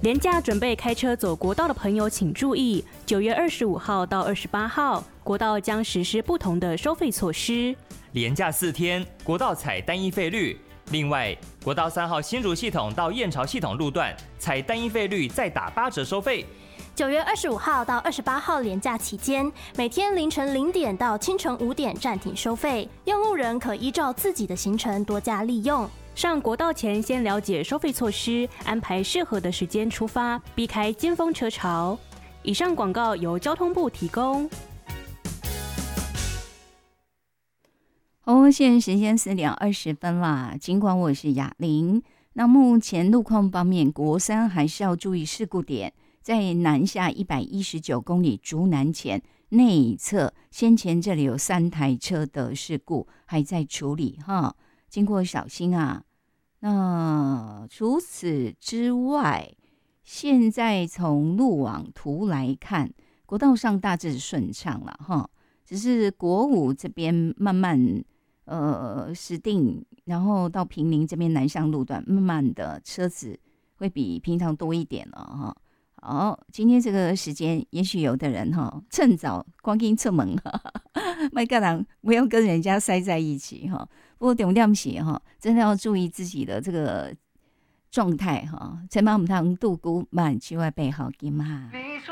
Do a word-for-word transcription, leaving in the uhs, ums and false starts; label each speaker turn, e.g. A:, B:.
A: 连假准备开车走国道的朋友请注意，九月二十五号到二十八号，国道将实施不同的收费措施。
B: 连假四天，国道采单一费率。另外，国道三号新竹系统到燕巢系统路段采单一费率，再打八折收费。
C: 九月二十五号到二十八号连假期间，每天凌晨零点到清晨五点暂停收费，用路人可依照自己的行程多加利用。
A: 上国道前先了解收费措施，安排适合的时间出发，避开尖峰车潮。以上广告由交通部提供。
D: 哦，现在时间四点二十分啦。尽管我是雅玲，那目前路况方面，国三还是要注意事故点，在南下一百一十九公里竹南前内侧，先前这里有三台车的事故还在处理哈。经过小心啊。那除此之外，现在从路网图来看，国道上大致顺畅了哈，只是国五这边慢慢呃石碇，然后到坪林这边南向路段，慢慢的车子会比平常多一点了哈。好，今天这个时间，也许有的人哈趁早赶紧出门哈，麦个人不要跟人家塞在一起哈。不过重点是哈，真的要注意自己的这个状态哈，千万不能度孤慢，千万别好金哈。